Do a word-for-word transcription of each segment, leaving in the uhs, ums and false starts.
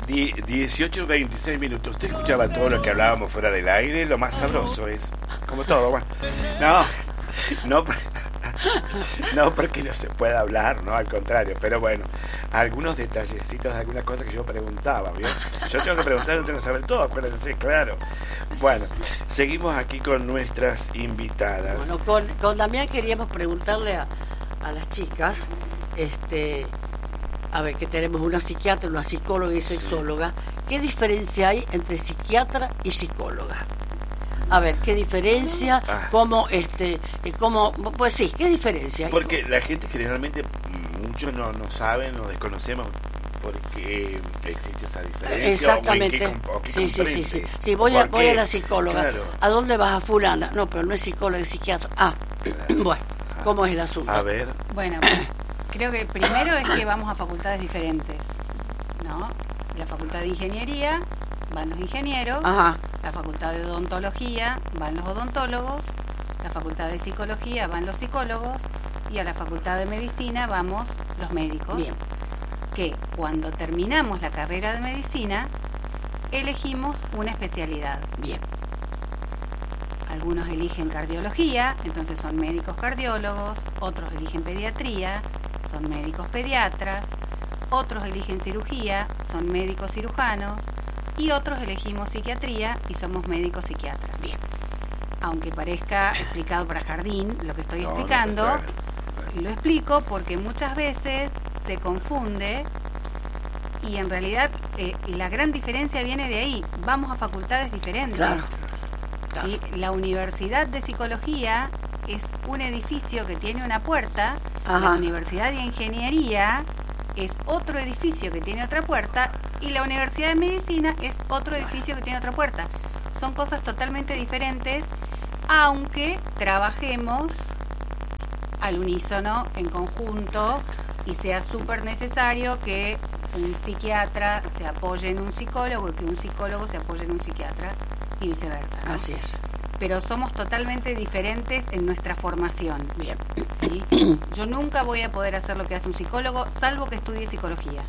Die- dieciocho veintiséis minutos. Usted escuchaba todo lo que hablábamos fuera del aire. Lo más sabroso es, como todo, bueno. No, no, no porque no se pueda hablar, no, al contrario. Pero bueno, algunos detallecitos de algunas cosas que yo preguntaba, ¿vio? Yo tengo que preguntar, yo tengo que saber todo, acuérdense, claro. Bueno, seguimos aquí con nuestras invitadas. Bueno, con, con Damián queríamos preguntarle a, a las chicas, este, a ver, que tenemos una psiquiatra, una psicóloga y sexóloga, ¿qué diferencia hay entre psiquiatra y psicóloga? A ver, ¿qué diferencia? Ah. ¿Cómo, este, eh, cómo, pues sí, qué diferencia hay? Porque la gente generalmente, muchos no, no saben o desconocemos por qué existe esa diferencia. Exactamente. O en qué, o qué sí, sí, sí, sí. comprende. Sí, voy a, Porque, voy a la psicóloga. claro. ¿A dónde vas? A fulana. No, pero no es psicóloga, es psiquiatra. Ah, Claro. bueno, ¿cómo es el asunto? A ver, Bueno, creo que primero es que vamos a facultades diferentes, ¿no? La facultad de ingeniería van los ingenieros, Ajá, la facultad de odontología van los odontólogos, la facultad de psicología van los psicólogos y a la facultad de medicina vamos los médicos. bien. Que cuando terminamos la carrera de medicina elegimos una especialidad. Bien. Algunos eligen cardiología, entonces son médicos cardiólogos, otros eligen pediatría, son médicos pediatras, otros eligen cirugía, son médicos cirujanos y otros elegimos psiquiatría y somos médicos psiquiatras. Bien. Aunque parezca explicado para jardín, lo que estoy No, no, explicando, claro. lo explico porque muchas veces se confunde y en realidad eh, la gran diferencia viene de ahí. Vamos a facultades diferentes. Claro. Claro. ¿Sí? La Universidad de Psicología es un edificio que tiene una puerta. Ajá. La Universidad de Ingeniería es otro edificio que tiene otra puerta y la Universidad de Medicina es otro edificio que tiene otra puerta. Son cosas totalmente diferentes, aunque trabajemos al unísono, en conjunto, y sea súper necesario que un psiquiatra se apoye en un psicólogo y que un psicólogo se apoye en un psiquiatra y viceversa, ¿no? Así es. Pero somos totalmente diferentes en nuestra formación. Bien. ¿Sí? Yo nunca voy a poder hacer lo que hace un psicólogo, salvo que estudie psicología.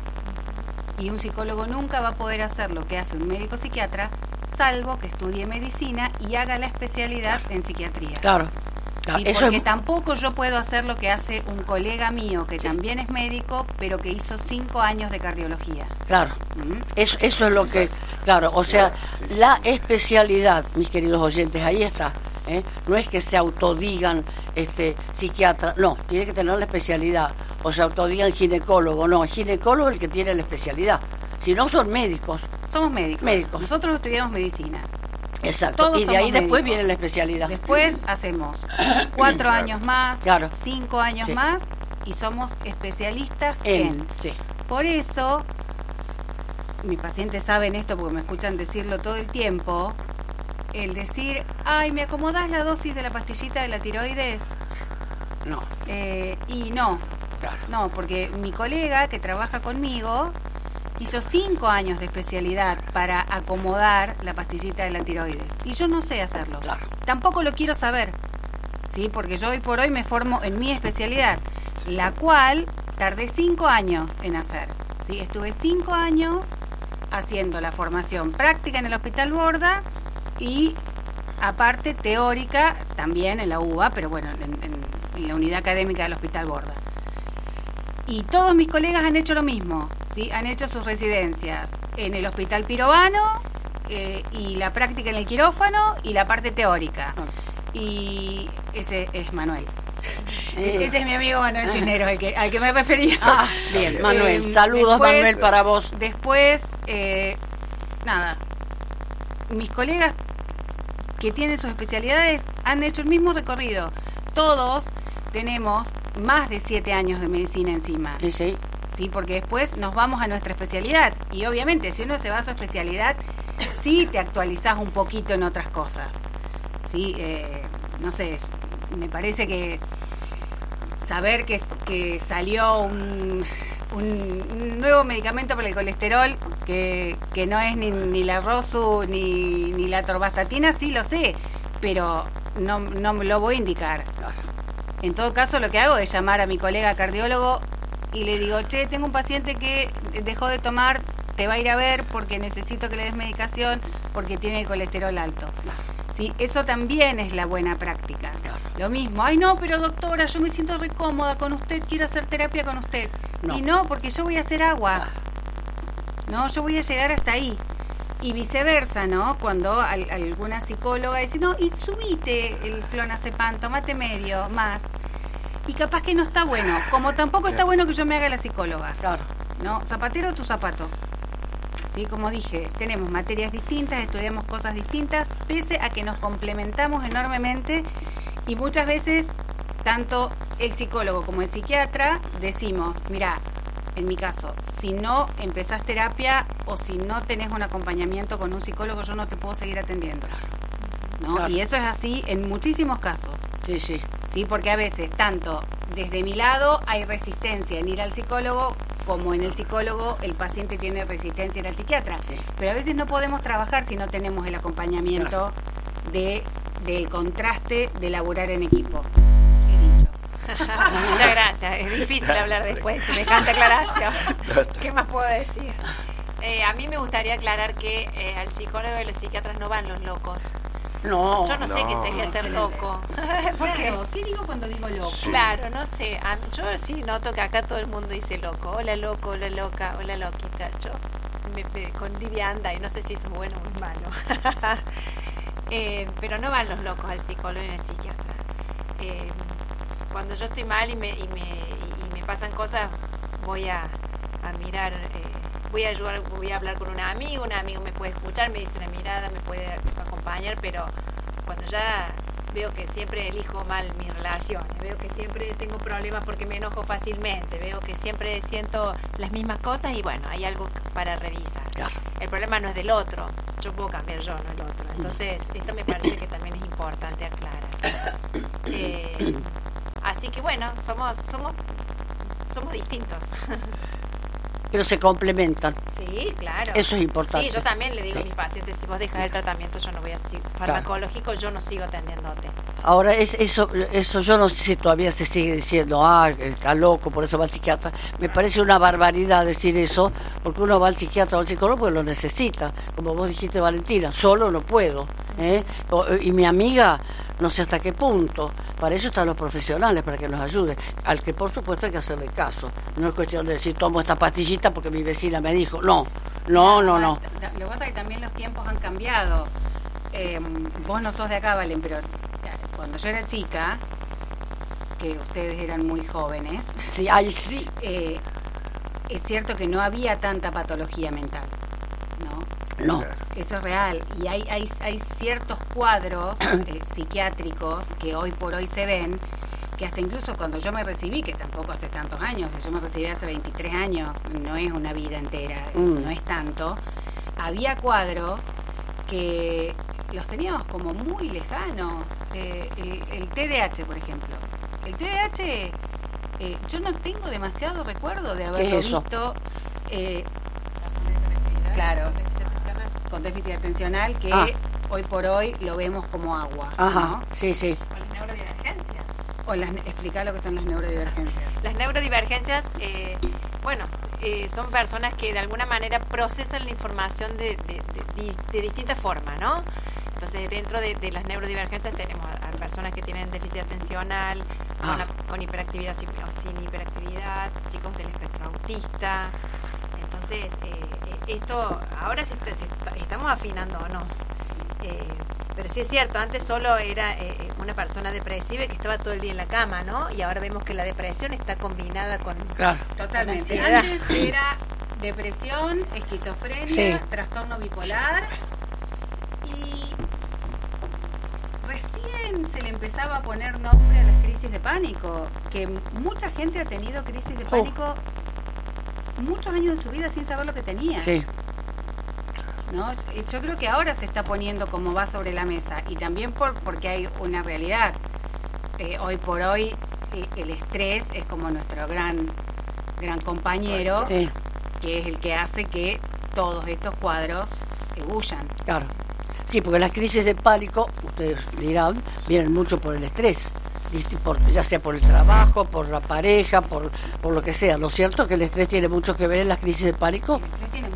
Y un psicólogo nunca va a poder hacer lo que hace un médico psiquiatra, salvo que estudie medicina y haga la especialidad en psiquiatría. Claro. Claro. Sí, Eso porque es, tampoco yo puedo hacer lo que hace un colega mío, que también es médico, pero que hizo cinco años de cardiología. claro. ¿Mm? Eso, eso es lo que, claro, o sea, Sí, sí. la especialidad, mis queridos oyentes, ahí está. ¿eh? No es que se autodigan este psiquiatra, no, tiene que tener la especialidad. O se autodigan ginecólogo, no, el ginecólogo es el que tiene la especialidad. Si no, son médicos. Somos médicos. Médicos. Nosotros estudiamos medicina. Exacto. Todos Y de ahí somos después médicos. viene la especialidad. Después hacemos cuatro Claro. años más, Claro. cinco años Sí. más y somos especialistas en. En, sí. Por eso, mis pacientes saben esto porque me escuchan decirlo todo el tiempo, el decir, ay, ¿me acomodás la dosis de la pastillita de la tiroides? No, Eh, y no, claro. no, porque mi colega que trabaja conmigo hizo cinco años de especialidad para acomodar la pastillita de la tiroides. Y yo no sé hacerlo. Claro. Tampoco lo quiero saber. ¿Sí? Porque yo hoy por hoy me formo en mi especialidad, la cual tardé cinco años en hacer. ¿Sí? Estuve cinco años haciendo la formación práctica en el Hospital Borda y aparte teórica también en la U B A, pero bueno, en, en, en la unidad académica del Hospital Borda. Y todos mis colegas han hecho lo mismo, ¿sí? Han hecho sus residencias en el Hospital Pirovano eh, y la práctica en el quirófano y la parte teórica. Y ese es Manuel. Eh, Ese es mi amigo Manuel Cisneros, al que, al que me refería. Ah, bien, Manuel. Eh, Saludos, después- Manuel, para vos. Después, eh, nada, mis colegas que tienen sus especialidades han hecho el mismo recorrido. Todos tenemos más de siete años de medicina encima. Sí, sí. Sí, porque después nos vamos a nuestra especialidad. Y obviamente, si uno se va a su especialidad, sí te actualizás un poquito en otras cosas. Sí, eh, no sé, me parece que saber que, que salió un, un, un nuevo medicamento para el colesterol, que, que no es ni, ni la Rosu ni, ni la torvastatina, sí lo sé, pero no, no me lo voy a indicar. En todo caso, lo que hago es llamar a mi colega cardiólogo y le digo, che, tengo un paciente que dejó de tomar te va a ir a ver porque necesito que le des medicación porque tiene el colesterol alto. Sí, eso también es la buena práctica. Lo mismo, ay no, pero doctora, yo me siento re cómoda con usted, quiero hacer terapia con usted. No. Y no, porque yo voy a hacer agua. No, yo voy a llegar hasta ahí. Y viceversa, ¿no? Cuando al, alguna psicóloga dice, no, y subite el clonazepam, tomate medio, más. Y capaz que no está bueno, como tampoco está bueno que yo me haga la psicóloga. Claro. ¿No? Zapatero tu zapato. Sí, como dije, tenemos materias distintas, estudiamos cosas distintas, pese a que nos complementamos enormemente y muchas veces, tanto el psicólogo como el psiquiatra, decimos, mira, en mi caso, si no empezás terapia o si no tenés un acompañamiento con un psicólogo, yo no te puedo seguir atendiendo. ¿No? Claro. Y eso es así en muchísimos casos. Sí, sí. Sí, porque a veces, tanto desde mi lado hay resistencia en ir al psicólogo, como en el psicólogo el paciente tiene resistencia en el psiquiatra. Sí. Pero a veces no podemos trabajar si no tenemos el acompañamiento claro. de del contraste de laburar en equipo. Muchas gracias, es difícil hablar después de semejante aclaración. ¿Qué más puedo decir? Eh, a mí me gustaría aclarar que eh, al psicólogo y los psiquiatras no van los locos. No, yo no, no sé qué sería ser loco. Porque, ¿qué digo cuando digo loco? Claro, no sé. A mí, yo sí noto que acá todo el mundo dice loco. Hola loco, hola loca, hola loquita. Yo me, me, con Livia anda y no sé si eso es bueno o es malo. eh, pero no van los locos al psicólogo y al psiquiatra. Eh, cuando yo estoy mal y me, y me, y me pasan cosas, voy a, a mirar... Eh, voy a ayudar, voy a hablar con un amigo, un amigo me puede escuchar, me dice una mirada, me puede acompañar, pero cuando ya veo que siempre elijo mal mis relaciones, veo que siempre tengo problemas porque me enojo fácilmente, veo que siempre siento las mismas cosas y bueno, hay algo para revisar. Claro. El problema no es del otro, yo puedo cambiar yo, no el otro. Entonces, esto me parece que también es importante aclarar. Eh, así que bueno, somos, somos, somos distintos. Pero se complementan. Sí, claro. Eso es importante. Sí, yo también le digo sí. a mis pacientes, si vos dejas el tratamiento, yo no voy a farmacológico, claro. yo no sigo atendiéndote. Ahora, es, eso eso yo no sé si todavía se sigue diciendo, ah, está loco, por eso va al psiquiatra. Me parece una barbaridad decir eso, porque uno va al psiquiatra o al psicólogo porque lo necesita. Como vos dijiste, Valentina, solo no puedo. ¿eh? O, y mi amiga, no sé hasta qué punto. Para eso están los profesionales, para que nos ayuden. Al que, por supuesto, hay que hacerle caso. No es cuestión de decir, tomo esta pastillita porque mi vecina me dijo. No, no, no, no. Lo que pasa es que también los tiempos han cambiado. Eh, vos no sos de acá, Valen, pero cuando yo era chica, que ustedes eran muy jóvenes. Sí, ay, sí. Eh, es cierto que no había tanta patología mental, ¿no? No. Eso es real. Y hay, hay, hay ciertos cuadros eh, psiquiátricos que hoy por hoy se ven, que hasta incluso cuando yo me recibí, que tampoco hace tantos años, yo me recibí hace veintitrés años, no es una vida entera, mm. no es tanto, había cuadros que los teníamos como muy lejanos. Eh, el, el T D A H, por ejemplo. El T D A H, eh, yo no tengo demasiado recuerdo de haberlo visto. Eh, claro. Con déficit atencional, que ah. hoy por hoy lo vemos como agua. Ajá, ¿no? sí, sí. O las neurodivergencias. O las, explicar lo que son las neurodivergencias. Las neurodivergencias, eh, bueno, eh, son personas que de alguna manera procesan la información de, de, de, de, de distinta forma, ¿no? Entonces, dentro de, de las neurodivergencias tenemos a, a personas que tienen déficit atencional, ah. con, la, con hiperactividad o sin hiperactividad, chicos del espectro autista. Entonces, eh, esto ahora se, se, estamos afinándonos, eh, pero sí es cierto, antes solo era eh, una persona depresiva que estaba todo el día en la cama, ¿no? Y ahora vemos que la depresión está combinada con... Claro, totalmente. Con antes era depresión, esquizofrenia, sí. trastorno bipolar, y recién se le empezaba a poner nombre a las crisis de pánico, que mucha gente ha tenido crisis de pánico oh. muchos años de su vida sin saber lo que tenía. Sí. ¿No? Yo creo que ahora se está poniendo como va sobre la mesa, y también por porque hay una realidad. Eh, hoy por hoy eh, el estrés es como nuestro gran gran compañero, sí. que es el que hace que todos estos cuadros ebullan. Claro. Sí, porque las crisis de pánico, ustedes dirán, vienen mucho por el estrés. Por, ya sea por el trabajo, por la pareja, por, por lo que sea. ¿Lo cierto es que el estrés tiene mucho que ver en las crisis de pánico? El estrés tiene mucho que ver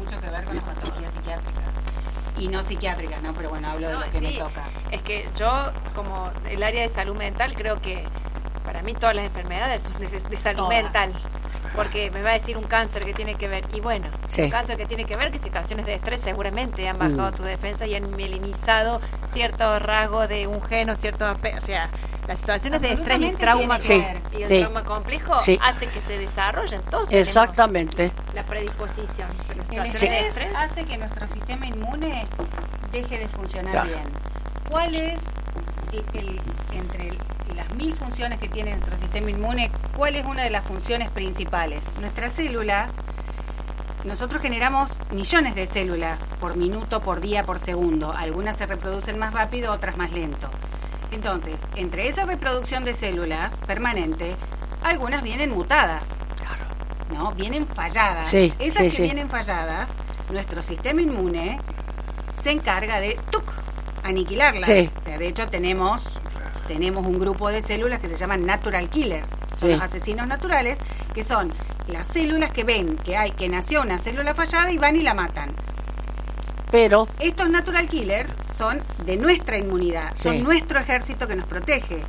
con las patologías psiquiátricas. Y no psiquiátricas, ¿no? Pero bueno, hablo de No, lo que sí, me toca. Es que yo, como el área de salud mental, creo que para mí todas las enfermedades son de, de salud Todas. mental. Porque me va a decir un cáncer que tiene que ver, y bueno, Sí. un cáncer que tiene que ver que situaciones de estrés seguramente han bajado Mm. tu defensa y han melinizado ciertos rasgos de un gen o ciertos aspe- o sea, las situaciones de estrés y Absolutamente trauma tiene que con- ver. y el Sí. trauma complejo Sí. hace que se desarrollen todos. tenemos Exactamente. La predisposición. Pero El situaciones Sí. de estrés estrés, hace que nuestro sistema inmune deje de funcionar Claro. bien. ¿Cuál es, el, el- entre el- las mil funciones que tiene nuestro sistema inmune, cuál es una de las funciones principales? Nuestras células, nosotros generamos millones de células por minuto, por día, por segundo. Algunas se reproducen más rápido, otras más lento. Entonces, entre esa reproducción de células permanente, algunas vienen mutadas. ¿No? Vienen falladas. Sí, Esas sí, que sí. vienen falladas, nuestro sistema inmune se encarga de ¡tuc! Aniquilarlas. Sí. O sea, de hecho tenemos tenemos un grupo de células que se llaman natural killers. Son Sí. los asesinos naturales, que son las células que ven que hay que nació una célula fallada y van y la matan. Pero, Estos natural killers son de nuestra inmunidad, son Sí. nuestro ejército que nos protege.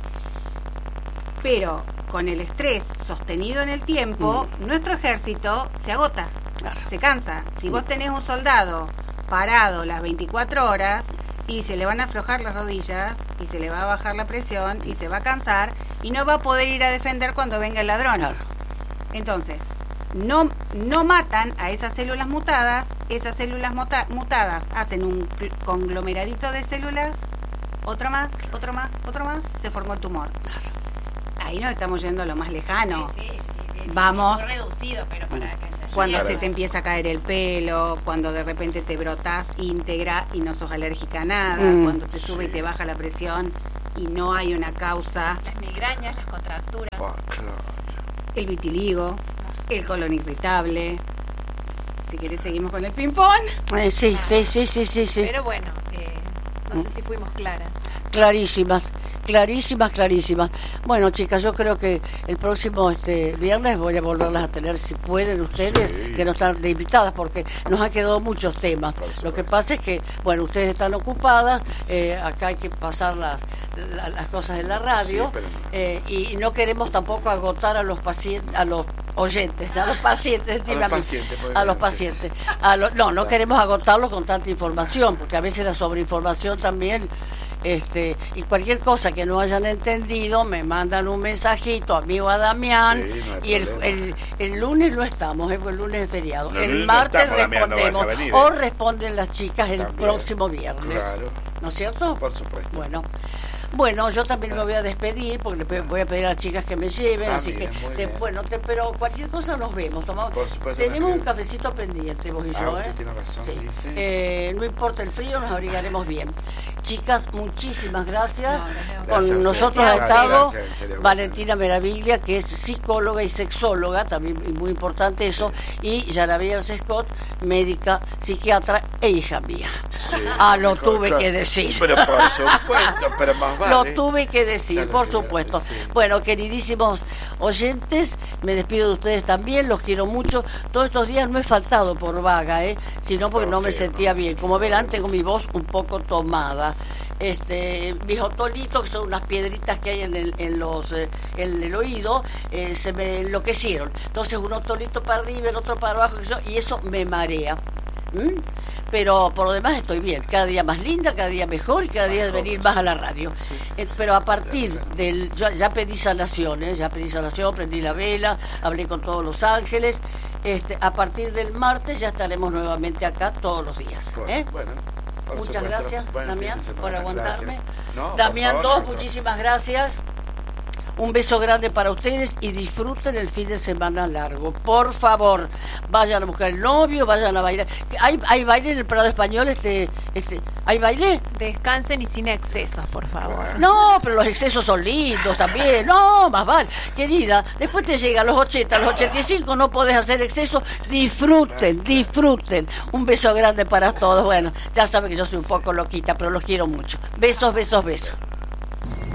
Pero con el estrés sostenido en el tiempo, nuestro ejército se agota, Claro. se cansa. Si vos tenés un soldado parado las veinticuatro horas y se le van a aflojar las rodillas y se le va a bajar la presión y se va a cansar y no va a poder ir a defender cuando venga el ladrón. claro, Entonces, no, no matan a esas células mutadas, esas células muta- mutadas hacen un cl- conglomeradito de células, otro más, otro más, otro más, se formó el tumor. Ahí nos estamos yendo a lo más lejano. sí, sí, sí, Vamos. muy reducido, pero para que se Cuando Claro. se te empieza a caer el pelo, cuando de repente te brotas íntegra y no sos alérgica a nada, Mm. cuando te sube Sí. y te baja la presión y no hay una causa, las migrañas, las contracturas. Oh, claro. el vitiligo, el colon irritable. Si querés seguimos con el ping-pong. eh, sí, sí, sí, sí, sí, sí. Pero bueno, eh, no sé si fuimos claras. Clarísimas, clarísimas, clarísimas. Bueno, chicas, yo creo que el próximo este viernes voy a volverlas a tener, si pueden ustedes, Sí. que no están de invitadas, porque nos han quedado muchos temas. Por supuesto. Lo que pasa es que, bueno, ustedes están ocupadas, eh, acá hay que pasar las, la- las cosas en la radio, Sí, pero- eh, y no queremos tampoco agotar a los pacientes, a los oyentes, a los pacientes, dime a mí. pacientes, podría a los decir. pacientes. A lo- no, no queremos agotarlos con tanta información, porque a veces la sobreinformación también, este, y cualquier cosa que no hayan entendido, me mandan un mensajito a mí o a Damián, Sí, no hay y el, problema. el, el lunes no estamos, eh, el lunes es feriado. No, el el lunes no martes estamos, Damián, no vas a respondemos, venir, o eh. responden las chicas el También. próximo viernes. Claro. ¿No es cierto? Por supuesto. Bueno. Bueno, yo también me voy a despedir porque le pe- voy a pedir a las chicas que me lleven, Ah, así bien, que, muy te- bien. bueno, te, pero cualquier cosa nos vemos. Tomamos, Por supuesto, tenemos me un escribe. cafecito pendiente, vos y Ah, yo, usted ¿eh? tiene razón, Sí. dice. Eh, no importa el frío, nos abrigaremos bien. Chicas, muchísimas gracias. No, gracias a Con Gracias a ustedes. nosotros ha Gracias, estado gracias, en serio, Valentina Meraviglia, que es psicóloga y sexóloga, también y muy importante eso, y Yaravier Scott, médica, psiquiatra e hija mía. Sí. Ah, lo Claro, tuve claro. que decir. Pero por supuesto, pero más vale. Lo tuve que decir, Ya lo por que- supuesto. sí. Bueno, queridísimos oyentes, me despido de ustedes también, los quiero mucho. Todos estos días no he faltado por vaga, ¿eh? Sino porque no me Perfecto. sentía bien. Como verán, tengo mi voz un poco tomada. Este, mis otolitos, que son unas piedritas que hay en el, en los, eh, en el oído, eh, se me enloquecieron. Entonces, un otolito para arriba, el otro para abajo, qué sé yo, y eso me marea. ¿Mm? Pero por lo demás estoy bien, cada día más linda, cada día mejor y cada día de venir más a la radio. Eh, pero a partir del, yo ya pedí sanación, ¿eh? ya pedí sanación, prendí la vela, hablé con todos los ángeles. Este, a partir del martes ya estaremos nuevamente acá todos los días. Bueno, ¿eh? bueno, por Muchas supuesto. gracias, Buen Damián, fin de por semana, aguantarme. gracias. No, por Damián favor, dos, nosotros- muchísimas gracias. Un beso grande para ustedes y disfruten el fin de semana largo. Por favor, vayan a buscar el novio, vayan a bailar. ¿Hay, hay baile en el Prado Español? Este, este, ¿Hay baile? Descansen y sin excesos, por favor. No, pero los excesos son lindos también. No, más vale. Querida, después te llegan los ochenta, los ochenta y cinco, no podés hacer exceso. Disfruten, disfruten. Un beso grande para todos. Bueno, ya saben que yo soy un poco loquita, pero los quiero mucho. Besos, besos, besos.